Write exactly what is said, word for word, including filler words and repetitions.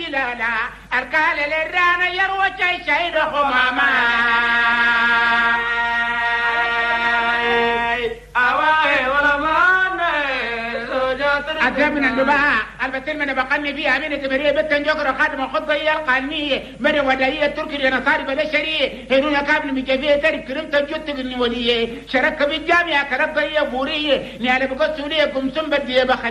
لا الكال للرانا يروى شيء خماما أواي ولا ما أدرى من النباء البتر من بقني فيها أمينة مريه بتن جوكر خادم الخطة القانية من ودائية التركي لنصاري بلا شريه هنونا كابل مجابية تاريخ كرم تنجوت تقني وليه شرك بالجامعة كرب ضيّة فورية نيالي بقصولية كم سنبت دي بخ